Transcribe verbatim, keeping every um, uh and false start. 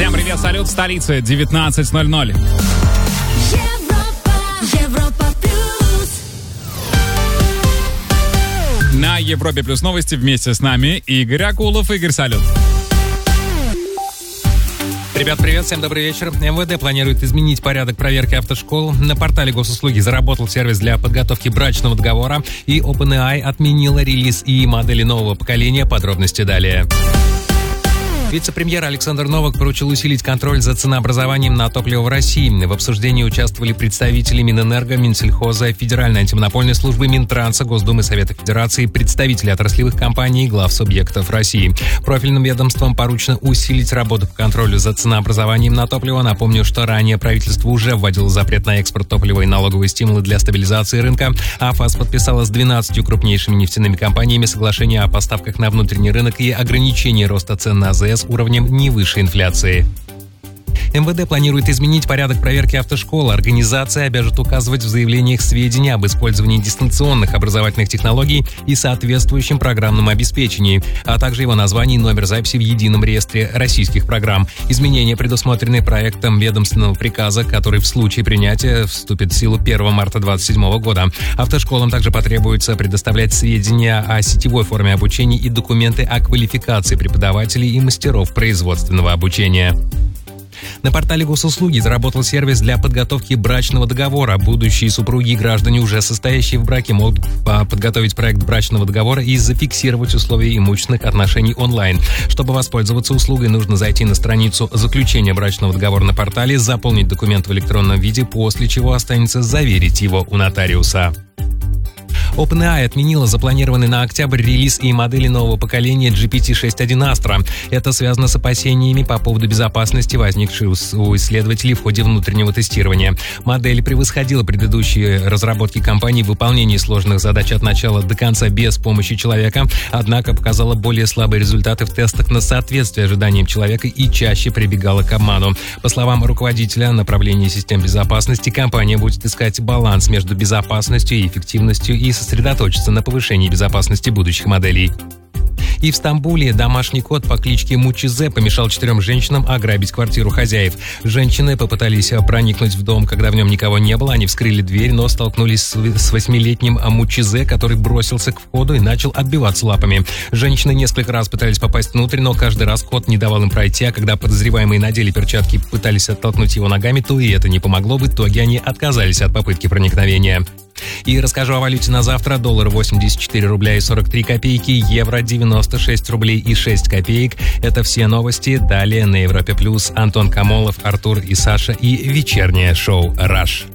Всем привет, салют, столица, девятнадцать ноль ноль. Европа, Европа плюс. На Европе плюс новости вместе с нами Игорь Акулов. Игорь, салют. Ребят, привет, всем добрый вечер. эм вэ дэ планирует изменить порядок проверки автошкол. На портале госуслуги заработал сервис для подготовки брачного договора, и OpenAI отменила релиз и модели нового поколения. Подробности далее. Вице-премьер Александр Новак поручил усилить контроль за ценообразованием на топливо в России. В обсуждении участвовали представители Минэнерго, Минсельхоза, Федеральной антимонопольной службы, Минтранса, Госдумы Совета Федерации, представители отраслевых компаний и глав субъектов России. Профильным ведомствам поручено усилить работу по контролю за ценообразованием на топливо. Напомню, что ранее правительство уже вводило запрет на экспорт топлива и налоговые стимулы для стабилизации рынка. АФАС подписала с двенадцатью крупнейшими нефтяными компаниями соглашение о поставках на внутренний рынок и ограничении роста цен на АЗС уровнем не выше инфляции. эм вэ дэ планирует изменить порядок проверки автошкол. Организация обяжет указывать в заявлениях сведения об использовании дистанционных образовательных технологий и соответствующем программном обеспечении, а также его название и номер записи в едином реестре российских программ. Изменения предусмотрены проектом ведомственного приказа, который в случае принятия вступит в силу первого марта две тысячи двадцать седьмого года. Автошколам также потребуется предоставлять сведения о сетевой форме обучения и документы о квалификации преподавателей и мастеров производственного обучения. На портале госуслуги заработал сервис для подготовки брачного договора. Будущие супруги и граждане, уже состоящие в браке, могут подготовить проект брачного договора и зафиксировать условия имущественных отношений онлайн. Чтобы воспользоваться услугой, нужно зайти на страницу заключения брачного договора на портале, заполнить документ в электронном виде, после чего останется заверить его у нотариуса. OpenAI отменила запланированный на октябрь релиз и модели нового поколения джи пи ти шесть точка один Astra. Это связано с опасениями по поводу безопасности, возникшей у исследователей в ходе внутреннего тестирования. Модель превосходила предыдущие разработки компании в выполнении сложных задач от начала до конца без помощи человека, однако показала более слабые результаты в тестах на соответствие ожиданиям человека и чаще прибегала к обману. По словам руководителя направления систем безопасности, компания будет искать баланс между безопасностью и эффективностью и сосредоточиться на повышении безопасности будущих моделей. И в Стамбуле домашний кот по кличке Мучизе помешал четырем женщинам ограбить квартиру хозяев. Женщины попытались проникнуть в дом, когда в нем никого не было. Они вскрыли дверь, но столкнулись с восьмилетним Мучизе, который бросился к входу и начал отбиваться лапами. Женщины несколько раз пытались попасть внутрь, но каждый раз кот не давал им пройти, а когда подозреваемые надели перчатки и пытались оттолкнуть его ногами, то и это не помогло. В итоге они отказались от попытки проникновения. И расскажу о валюте на завтра. Доллар восемьдесят четыре рубля и сорок три копейки, евро девяносто шесть рублей и шесть копеек. Это все новости. Далее на Европе Плюс Антон Камолов, Артур и Саша и вечернее шоу «Раш».